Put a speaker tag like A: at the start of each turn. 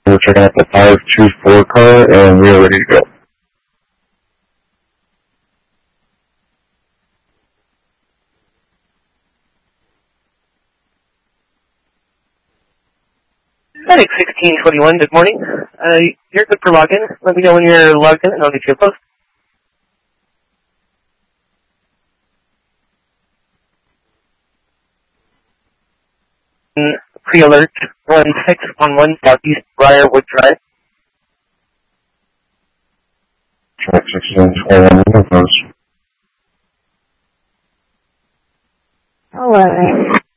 A: We're checking out the 524 car, and we are ready to go.
B: Medic 1621, good morning. You're good for login. Let me know when you're logged in, and I'll get you a post. Pre-alert 1611 Southeast Briarwood Drive.
A: Track 1621, post.
C: Alright.